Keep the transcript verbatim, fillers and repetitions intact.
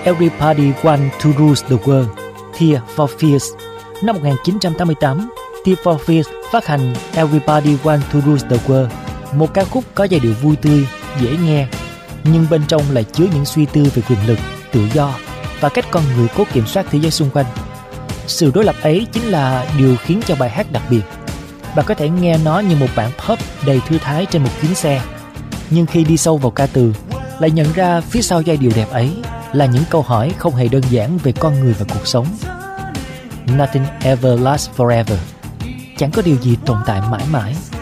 Everybody Want to Rule the World, Tears for Fears. Năm một nghìn chín trăm tám mươi tám, Tears for Fears phát hành Everybody Want to Rule the World, một ca khúc có giai điệu vui tươi, dễ nghe, nhưng bên trong lại chứa những suy tư về quyền lực, tự do và cách con người cố kiểm soát thế giới xung quanh. Sự đối lập ấy chính là điều khiến cho bài hát đặc biệt. Bạn có thể nghe nó như một bản pop đầy thư thái trên một chuyến xe, nhưng khi đi sâu vào ca từ, lại nhận ra phía sau giai điệu đẹp ấy là những câu hỏi không hề đơn giản về con người và cuộc sống. Nothing ever lasts forever. Chẳng có điều gì tồn tại mãi mãi.